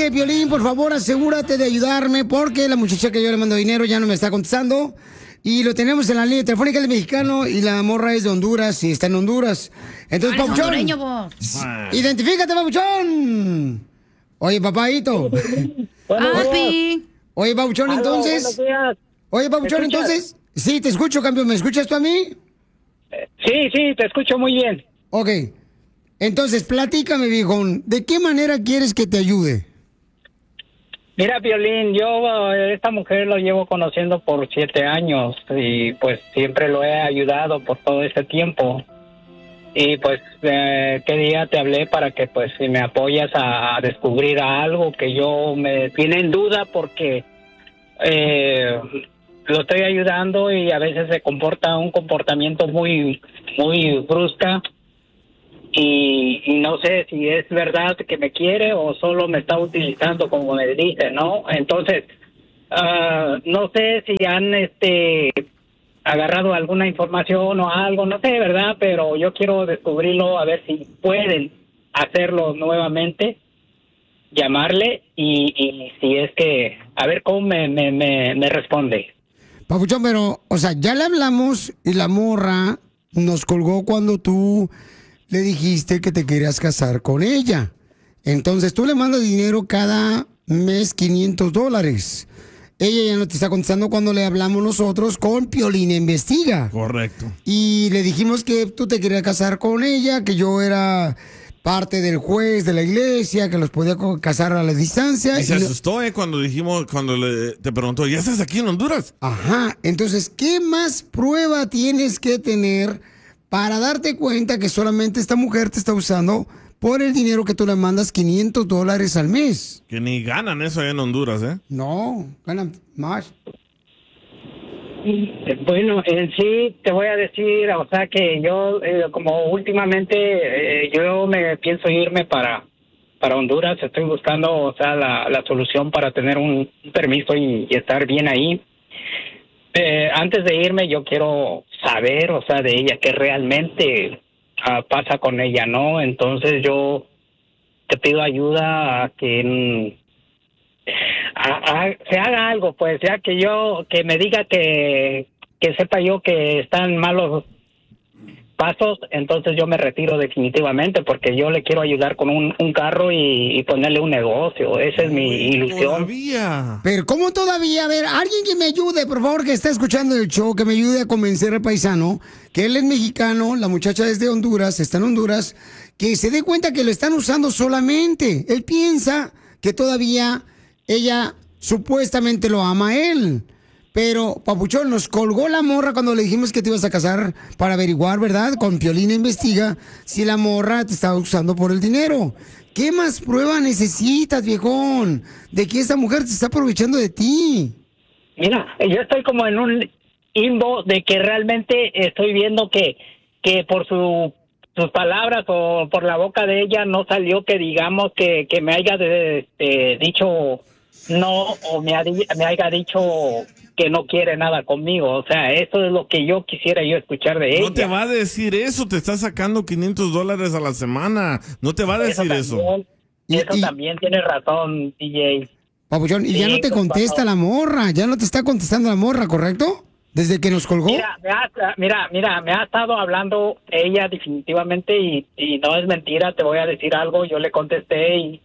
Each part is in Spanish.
que, Piolín, por favor, asegúrate de ayudarme porque la muchacha que yo le mando dinero ya no me está contestando. Y lo tenemos en la línea telefónica, él es mexicano y la morra es de Honduras y está en Honduras. Entonces, Papuchón, identifícate, Papuchón. Oye, papadito. Papi. Oye, Papuchón, entonces. Oye, Papuchón, entonces. Sí, te escucho, campeón. ¿Me escuchas tú a mí? Sí, te escucho muy bien. Ok. Entonces, platícame, viejón. ¿De qué manera quieres que te ayude? Mira, Piolín, yo esta mujer lo llevo conociendo por 7 años y pues siempre lo he ayudado por todo ese tiempo. Y pues, ¿qué día te hablé para que pues si me apoyas a descubrir algo que yo me tiene en duda porque lo estoy ayudando y a veces se comporta un comportamiento muy brusca y no sé si es verdad que me quiere o solo me está utilizando como me dice, ¿no? Entonces, no sé si han agarrado alguna información o algo, no sé, ¿verdad? Pero yo quiero descubrirlo a ver si pueden hacerlo nuevamente, llamarle y si es que, a ver cómo me responde. Papuchón, pero, o sea, ya le hablamos y la morra nos colgó cuando tú le dijiste que te querías casar con ella. Entonces tú le mandas dinero cada mes, $500. Ella ya no te está contestando cuando le hablamos nosotros con Piolín Investiga. Correcto. Y le dijimos que tú te querías casar con ella, que yo era parte del juez de la iglesia, que los podía casar a la distancia. Y se asustó, cuando te preguntó, ¿ya estás aquí en Honduras? Ajá, entonces, ¿qué más prueba tienes que tener para darte cuenta que solamente esta mujer te está usando por el dinero que tú le mandas, $500 al mes? Que ni ganan eso allá en Honduras, ¿eh? No, ganan más. Bueno, en sí te voy a decir, o sea que yo, como últimamente, yo me pienso irme para Honduras, estoy buscando, o sea, la solución para tener un permiso y estar bien ahí. Antes de irme yo quiero saber, o sea, de ella qué realmente pasa con ella, ¿no? Entonces yo te pido ayuda a que se haga algo, pues, ya que me diga que sepa yo que están malos pasos, entonces yo me retiro definitivamente porque yo le quiero ayudar con un carro y ponerle un negocio. Esa es mi ilusión. Todavía. Pero ¿cómo todavía? A ver, alguien que me ayude, por favor, que está escuchando el show, que me ayude a convencer al paisano que él es mexicano, la muchacha es de Honduras, está en Honduras, que se dé cuenta que lo están usando solamente. Él piensa que todavía ella supuestamente lo ama a él. Pero, Papuchón, nos colgó la morra cuando le dijimos que te ibas a casar para averiguar, ¿verdad? Con Piolín Investiga si la morra te estaba usando por el dinero. ¿Qué más prueba necesitas, viejón? De que esta mujer te está aprovechando de ti. Mira, yo estoy como en un limbo de que realmente estoy viendo que por sus palabras o por la boca de ella no salió que digamos que me haya dicho no o me haya dicho que no quiere nada conmigo. O sea, eso es lo que yo quisiera escuchar de ella. No te va a decir eso, te está sacando $500 a la semana. No te va a decir eso. Eso también tiene razón, DJ. Papuchón, y ya no te contesta la morra, ya no te está contestando la morra, ¿correcto? Desde que nos colgó. Mira, me ha estado hablando ella definitivamente y no es mentira, te voy a decir algo. Yo le contesté y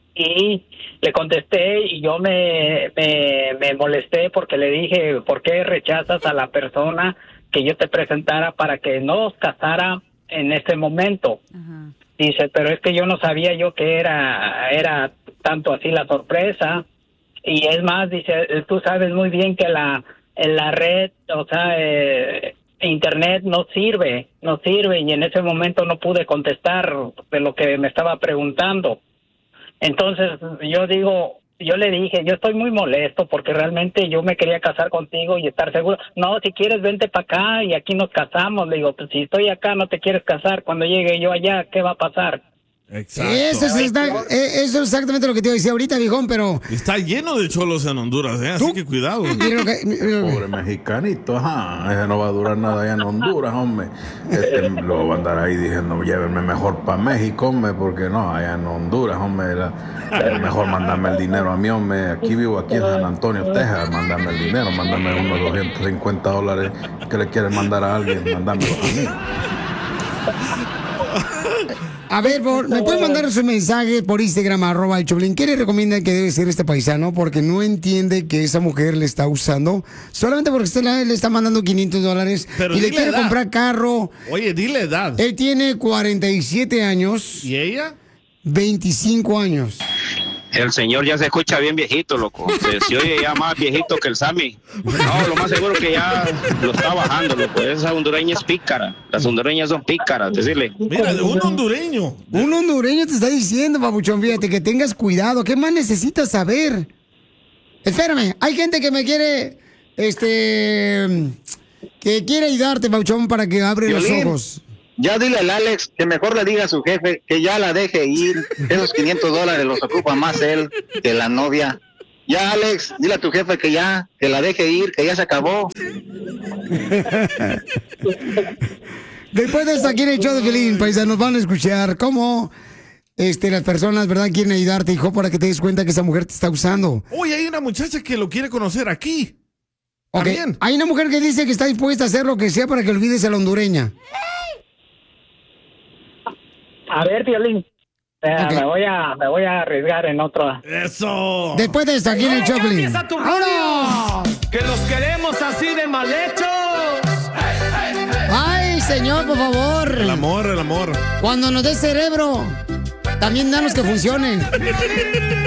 yo me molesté porque le dije, ¿por qué rechazas a la persona que yo te presentara para que nos casara en ese momento? Ajá. Dice, pero es que yo no sabía yo que era tanto así la sorpresa. Y es más, dice, tú sabes muy bien que en la red, o sea, internet no sirve y en ese momento no pude contestar de lo que me estaba preguntando. Entonces yo le dije, yo estoy muy molesto porque realmente yo me quería casar contigo y estar seguro. No, si quieres vente para acá y aquí nos casamos. Le digo, pues si estoy acá no te quieres casar, cuando llegue yo allá, ¿qué va a pasar? Exacto. Eso es exactamente lo que te iba a decir ahorita, viejón, pero... Está lleno de cholos en Honduras, así que cuidado. Pobre mexicanito, ese no va a durar nada allá en Honduras, hombre. Lo va a andar ahí diciendo, llévenme mejor para México, hombre, porque no, allá en Honduras, hombre, mejor mandarme el dinero a mí, hombre. Aquí vivo, aquí en San Antonio, Texas, mándame el dinero, mándame unos $250 que le quieres mandar a alguien, mándamelo a mí. A ver, ¿me pueden mandar su mensaje por Instagram, @el Choplin? ¿Qué le recomiendan que debe ser este paisano? Porque no entiende que esa mujer le está usando solamente porque usted le está mandando $500 Pero y le quiere edad. comprar carro. Oye, dile edad. Él tiene 47 años. ¿Y ella? 25 años. El señor ya se escucha bien viejito, loco. Se oye ya más viejito que el Sammy. No, lo más seguro que ya lo está bajando, loco. Esa hondureña es pícara. Las hondureñas son pícaras, decirle. Mira, un hondureño. Un hondureño te está diciendo, papuchón, fíjate, que tengas cuidado. ¿Qué más necesitas saber? Espérame, hay gente que me quiere, que quiere ayudarte, papuchón, para que abre los Piolín, ojos. Ya dile al Alex que mejor le diga a su jefe que ya la deje ir. Esos $500 los ocupa más él que la novia. Ya, Alex, dile a tu jefe que la deje ir, que ya se acabó. Después de esto, aquí en el show de Piolín, paisanos, van a escuchar cómo las personas, ¿verdad?, quieren ayudarte, hijo, para que te des cuenta que esa mujer te está usando. Oye, hay una muchacha que lo quiere conocer aquí. Ok, También. hay una mujer que dice que está dispuesta a hacer lo que sea para que olvides a la hondureña. A ver, Piolín, Ok. me voy a arriesgar en otro. ¡Eso! Después de esto, aquí en el show de Piolín. ¡Vámonos! ¡Que los queremos así de mal hechos! Ay, señor, por favor. El amor. Cuando nos dé cerebro, también danos que funcione.